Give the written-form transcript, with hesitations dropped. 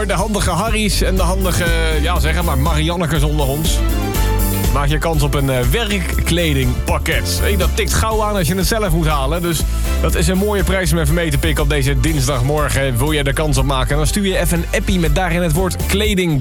voor de handige Harry's en de handige, zeg maar, Mariannekes onder ons. Maak je kans op een werkkledingpakket. Hey, dat tikt gauw aan als je het zelf moet halen. Dus dat is een mooie prijs om even mee te pikken op deze dinsdagmorgen. Wil je de kans op maken? Dan stuur je even een appie met daarin het woord kleding